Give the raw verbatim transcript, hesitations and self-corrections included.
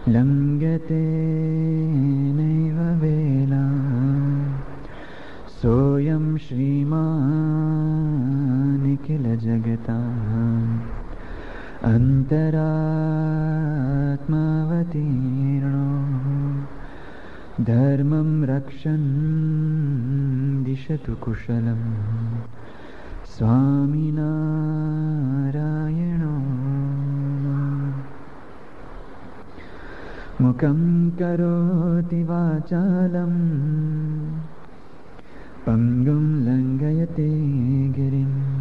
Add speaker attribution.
Speaker 1: लङ्घते नैव वेला सोऽयं श्रीमान्निखिलजगताम् अन्तरात्मावतीर्णो धर्मं रक्षन् दिशतु कुशलम् स्वामिनारायणो मुखं करोति वाचालम् पङ्गुं लङ्घयते गिरिम्